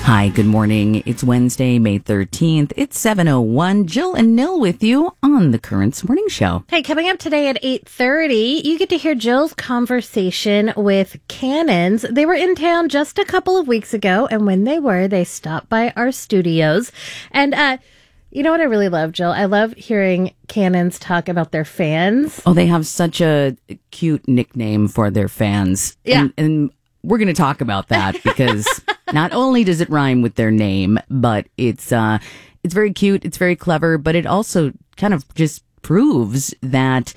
Hi, good morning. It's Wednesday, May 13th. It's 7:01. Jill and Nil with you on the Currents Morning Show. Hey, coming up today at 8:30, you get to hear Jill's conversation with Cannons. They were in town just a couple of weeks ago, and when they stopped by our studios. And you know what I really love, Jill? I love hearing Cannons talk about their fans. Oh, they have such a cute nickname for their fans. Yeah. And we're going to talk about that because not only does it rhyme with their name, but it's very cute, it's very clever, but it also kind of just proves that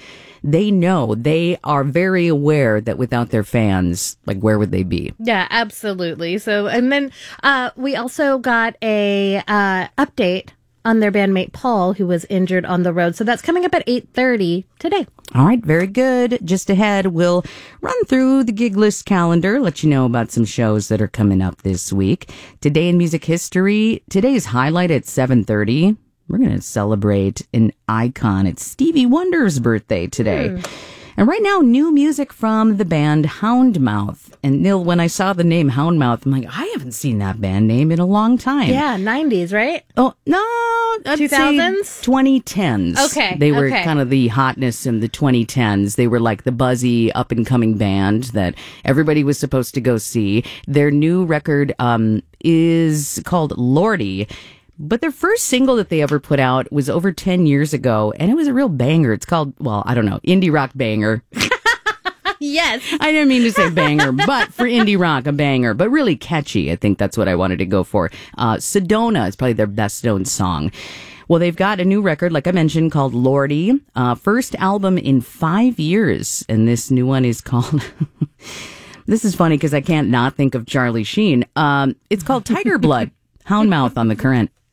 they are very aware that without their fans, like, where would they be? Yeah, absolutely. So, and then we also got a update on their bandmate Paul, who was injured on the road. So that's coming up at 8:30 today. All right, very good. Just ahead, we'll run through the gig list calendar, let you know about some shows that are coming up this week. Today in music history, today's highlight at 7:30. We're going to celebrate an icon. It's Stevie Wonder's birthday today. And right now, new music from the band Houndmouth. And Nil, when I saw the name Houndmouth, I'm like, I haven't seen that band name in a long time. Yeah, 90s, right? Oh, no. 2000s? 2010s. Okay. They were kind of the hotness in the 2010s. They were like the buzzy up and coming band that everybody was supposed to go see. Their new record is called Lordy. But their first single that they ever put out was over 10 years ago, and it was a real banger. It's called, well, I don't know, indie rock banger. Yes. I didn't mean to say banger, but for indie rock, a banger, but really catchy. I think that's what I wanted to go for. Sedona is probably their best known song. Well, they've got a new record, like I mentioned, called Lordy. First album in 5 years, and this new one is called... This is funny because I can't not think of Charlie Sheen. It's called Tiger Blood. Houndmouth on the Current.